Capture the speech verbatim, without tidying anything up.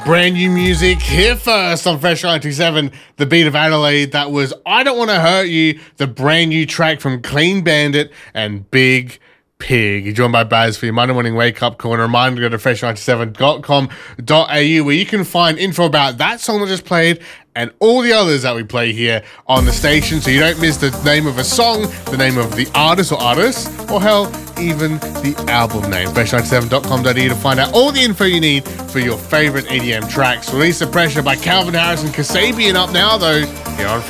Brand new music here first on Fresh ninety-seven, the beat of Adelaide. That was I Don't Want to Hurt You, the brand new track from Clean Bandit and Big Pig. You're joined by Baz for your Monday morning wake up call. And a reminder to go to fresh ninety-seven dot com dot a u where you can find info about that song I just played and all the others that we play here on the station, so you don't miss the name of a song, the name of the artist or artists, or hell, even the album name. fresh ninety-seven dot com dot a u to find out all the info you need for your favorite E D M tracks. Release the Pressure by Calvin Harris and Kasabian up now, though, here on